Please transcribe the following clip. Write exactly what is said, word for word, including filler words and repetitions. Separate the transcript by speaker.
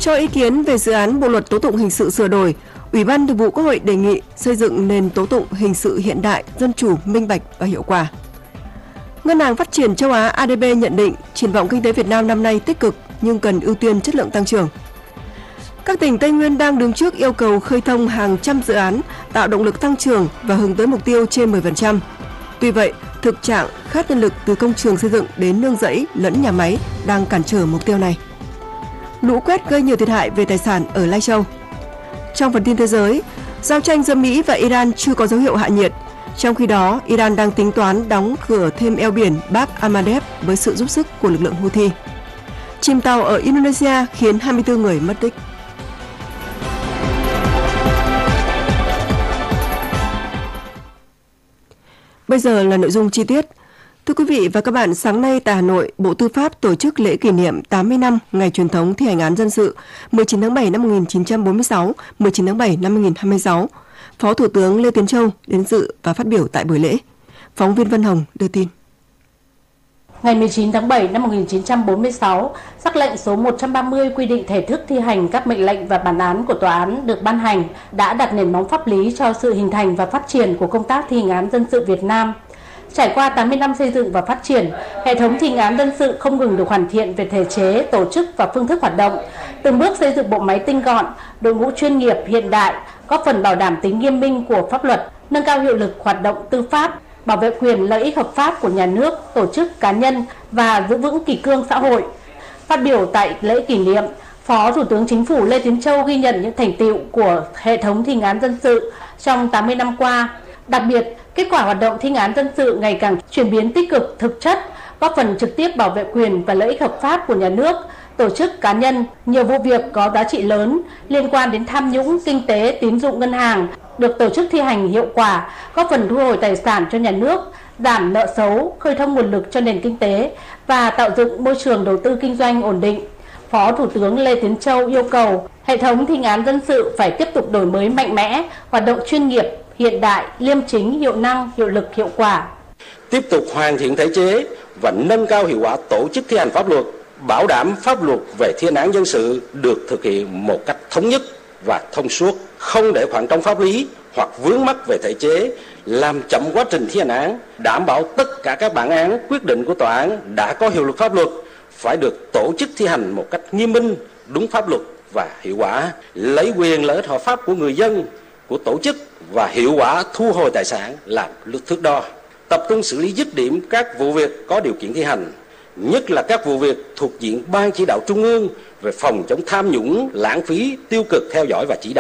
Speaker 1: Cho ý kiến về dự án Bộ luật tố tụng hình sự sửa đổi, Ủy ban Thường vụ Quốc hội đề nghị xây dựng nền tố tụng hình sự hiện đại, dân chủ, minh bạch và hiệu quả. Ngân hàng Phát triển Châu Á A D B nhận định triển vọng kinh tế Việt Nam năm nay tích cực nhưng cần ưu tiên chất lượng tăng trưởng. Các tỉnh Tây Nguyên đang đứng trước yêu cầu khơi thông hàng trăm dự án, tạo động lực tăng trưởng và hướng tới mục tiêu trên mười phần trăm. Tuy vậy, thực trạng khát nhân lực từ công trường xây dựng đến nương rẫy lẫn nhà máy đang cản trở mục tiêu này. Lũ quét gây nhiều thiệt hại về tài sản ở Lai Châu. Trong phần tin thế giới, giao tranh giữa Mỹ và Iran chưa có dấu hiệu hạ nhiệt. Trong khi đó, Iran đang tính toán đóng cửa thêm eo biển Bab al-Mandeb với sự giúp sức của lực lượng Houthi. Chìm tàu ở Indonesia khiến hai mươi tư người mất tích. Bây giờ là nội dung chi tiết. Thưa quý vị và các bạn, sáng nay tại Hà Nội, Bộ Tư pháp tổ chức lễ kỷ niệm tám mươi năm ngày truyền thống thi hành án dân sự mười chín tháng bảy năm một nghìn chín trăm bốn mươi sáu, mười chín tháng bảy năm hai nghìn không trăm hai mươi sáu. Phó Thủ tướng Lê Tiến Châu đến dự và phát biểu tại buổi lễ. Phóng viên Vân Hồng đưa tin.
Speaker 2: Ngày mười chín tháng bảy năm một nghìn chín trăm bốn mươi sáu, sắc lệnh số một trăm ba mươi quy định thể thức thi hành các mệnh lệnh và bản án của tòa án được ban hành đã đặt nền móng pháp lý cho sự hình thành và phát triển của công tác thi hành án dân sự Việt Nam. Trải qua tám mươi năm xây dựng và phát triển, hệ thống thi hành án dân sự không ngừng được hoàn thiện về thể chế, tổ chức và phương thức hoạt động, từng bước xây dựng bộ máy tinh gọn, đội ngũ chuyên nghiệp hiện đại, góp phần bảo đảm tính nghiêm minh của pháp luật, nâng cao hiệu lực hoạt động tư pháp, bảo vệ quyền lợi ích hợp pháp của nhà nước, tổ chức, cá nhân và giữ vững kỷ cương xã hội. Phát biểu tại lễ kỷ niệm, Phó Thủ tướng Chính phủ Lê Tiến Châu ghi nhận những thành tựu của hệ thống thi hành án dân sự trong tám mươi năm qua. Đặc biệt, kết quả hoạt động thi hành án dân sự ngày càng chuyển biến tích cực, thực chất, góp phần trực tiếp bảo vệ quyền và lợi ích hợp pháp của nhà nước, tổ chức, cá nhân. Nhiều vụ việc có giá trị lớn liên quan đến tham nhũng, kinh tế, tín dụng ngân hàng được tổ chức thi hành hiệu quả, góp phần thu hồi tài sản cho nhà nước, giảm nợ xấu, khơi thông nguồn lực cho nền kinh tế và tạo dựng môi trường đầu tư kinh doanh ổn định. Phó Thủ tướng Lê Tiến Châu yêu cầu hệ thống thi hành án dân sự phải tiếp tục đổi mới mạnh mẽ, hoạt động chuyên nghiệp, hiện đại, liêm chính, hiệu năng, hiệu lực, hiệu quả.
Speaker 3: Tiếp tục hoàn thiện thể chế và nâng cao hiệu quả tổ chức thi hành pháp luật, bảo đảm pháp luật về thi hành án dân sự được thực hiện một cách thống nhất và thông suốt, không để khoảng trống pháp lý hoặc vướng mắc về thể chế làm chậm quá trình thi hành án, đảm bảo tất cả các bản án, quyết định của tòa án đã có hiệu lực pháp luật phải được tổ chức thi hành một cách nghiêm minh, đúng pháp luật và hiệu quả, lấy quyền lợi ích hợp pháp của người dân, của tổ chức và hiệu quả thu hồi tài sản làm thước đo. Tập trung xử lý dứt điểm các vụ việc có điều kiện thi hành, nhất là các vụ việc thuộc diện Ban Chỉ đạo Trung ương về phòng chống tham nhũng, lãng phí, tiêu cực theo dõi và chỉ đạo.